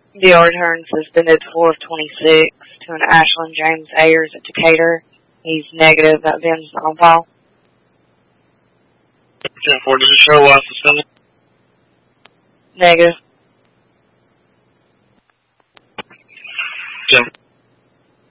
Deal return suspended 4 of 26 to an Ashland James Ayers at Decatur. He's negative. That VIN's on file. 10-4, does it show why suspended? Negative. 10.